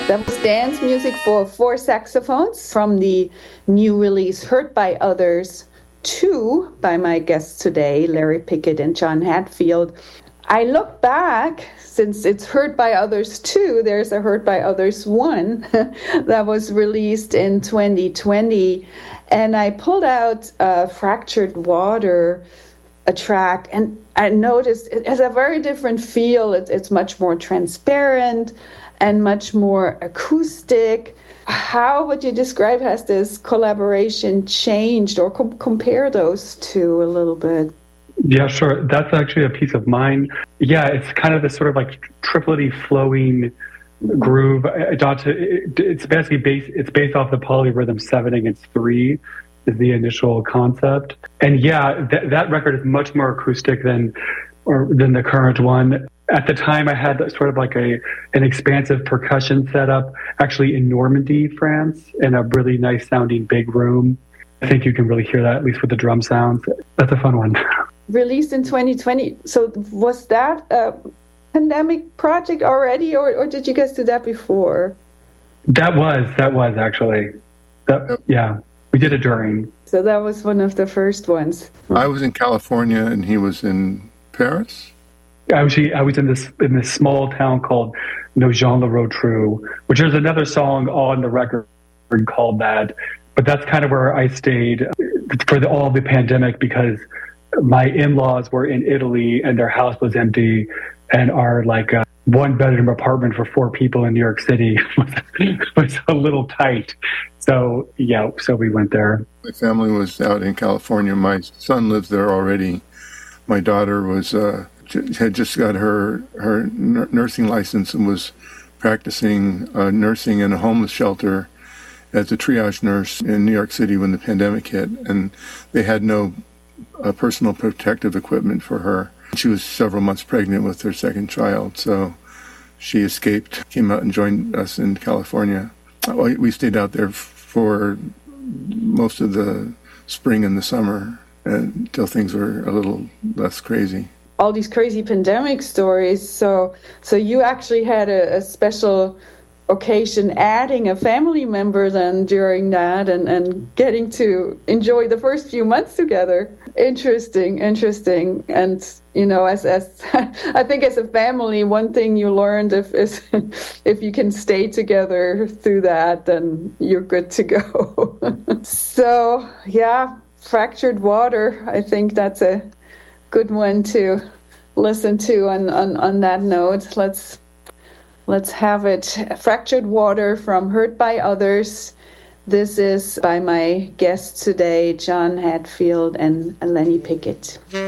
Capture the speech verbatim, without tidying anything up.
That was dance music for four saxophones from the new release Hurt by Others two by my guests today, Larry Pickett and John Hatfield. I look back, since it's Hurt by Others two, there's a Hurt by Others one that was released in twenty twenty, and I pulled out uh, Fractured Water, a track, and I noticed it has a very different feel. It, it's much more transparent and much more acoustic. How would you describe, has this collaboration changed, or com- compare those two a little bit? Yeah, sure. That's actually a piece of mine. Yeah, it's kind of this sort of like triplety flowing groove. It's basically based, it's based off the polyrhythm seven against three is the initial concept. And yeah, that, that record is much more acoustic than, or than the current one. At the time, I had sort of like a an expansive percussion setup, actually in Normandy, France, in a really nice sounding big room. I think you can really hear that, at least with the drum sounds. That's a fun one. Released in twenty twenty. So was that a pandemic project already, or, or did you guys do that before? That was, that was actually. That, yeah, we did it during. So that was one of the first ones. I was in California and he was in Paris. I was I was in this in this small town called Nogent-le-Rotrou, which is another song on the record called that. But that's kind of where I stayed for the, all the pandemic, because my in-laws were in Italy and their house was empty, and our like uh, one bedroom apartment for four people in New York City was, was a little tight. So yeah, so we went there. My family was out in California. My son lives there already. My daughter was. Uh, had just got her her nursing license and was practicing uh, nursing in a homeless shelter as a triage nurse in New York City when the pandemic hit, and they had no uh, personal protective equipment for her. She was several months pregnant with her second child, so she escaped, came out and joined us in California. We stayed out there for most of the spring and the summer until things were a little less crazy. All these crazy pandemic stories. So so you actually had a, a special occasion adding a family member then during that, and, and getting to enjoy the first few months together. Interesting, interesting. And, you know, as as I think as a family, one thing you learned if is if you can stay together through that, then you're good to go. So, yeah, Fractured Water, I think that's a good one to listen to on, on, on that note. Let's let's have it. Fractured Water from Hurt by Others. This is by my guests today, John Hatfield and Lenny Pickett.